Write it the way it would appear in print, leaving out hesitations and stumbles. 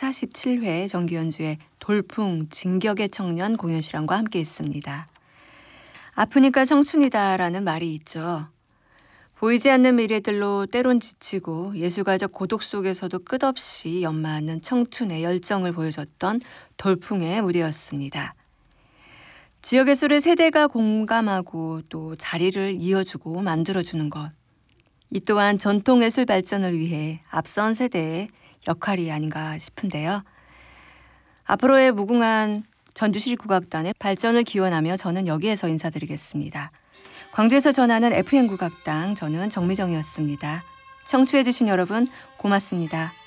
제47회 정기연주회 돌풍 진격의 청년 공연실황과 함께 있습니다. 아프니까 청춘이다라는 말이 있죠. 보이지 않는 미래들로 때론 지치고 예술가적 고독 속에서도 끝없이 연마하는 청춘의 열정을 보여줬던 돌풍의 무대였습니다. 지역예술을 세대가 공감하고 또 자리를 이어주고 만들어주는 것. 이 또한 전통예술 발전을 위해 앞선 세대의 역할이 아닌가 싶은데요. 앞으로의 무궁한 전주시립국악단의 발전을 기원하며 저는 여기에서 인사드리겠습니다. 광주에서 전하는 FM 국악당, 저는 정미정이었습니다. 청취해주신 여러분 고맙습니다.